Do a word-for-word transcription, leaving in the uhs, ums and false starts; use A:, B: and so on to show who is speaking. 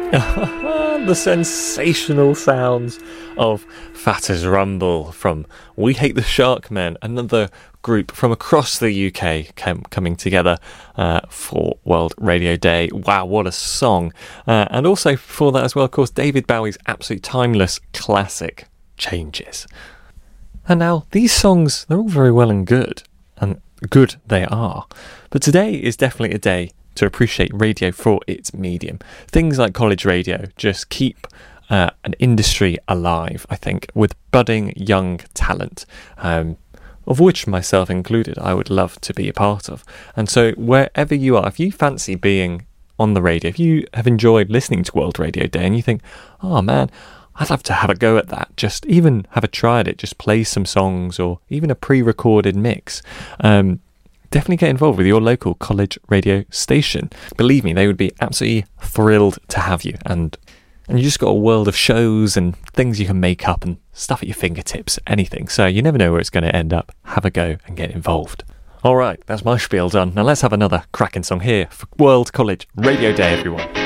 A: The sensational sounds of Fat as Rumble from We Hate the Sharkmen, another group from across the U K came, coming together uh, for World Radio Day. Wow, what a song. Uh, and also before that as well, of course, David Bowie's absolutely timeless classic, Changes. And now, these songs, they're all very well and good, and good they are. But today is definitely a day to appreciate radio for its medium. Things like college radio just keep uh, an industry alive, I think, with budding young talent, um, of which myself included, I would love to be a part of. And so wherever you are, if you fancy being on the radio, if you have enjoyed listening to World Radio Day and you think, oh man, I'd love to have a go at that, just even have a try at it, just play some songs or even a pre-recorded mix, um, definitely get involved with your local college radio station. Believe me, they would be absolutely thrilled to have you. And and you just got a world of shows and things you can make up and stuff at your fingertips, anything. So you never know where it's going to end up. Have a go and get involved. All right, that's my spiel done. Now let's have another cracking song here for World College Radio Day, everyone.